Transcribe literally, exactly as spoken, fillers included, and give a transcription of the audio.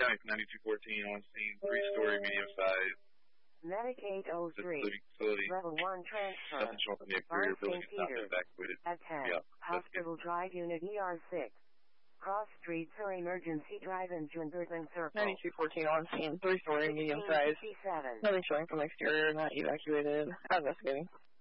County ninety-two fourteen on scene, three-story, medium-sized. Medic eight oh three. Facility. Level one transfer. Nothing showing from the exterior building is not been evacuated. At ten. Yeah, Hospital Drive Unit E R six. Cross Street for Emergency Drive in Junberton Circle. ninety-two fourteen on scene, three-story, medium-sized. Nothing showing from the exterior, not evacuated. Investigating.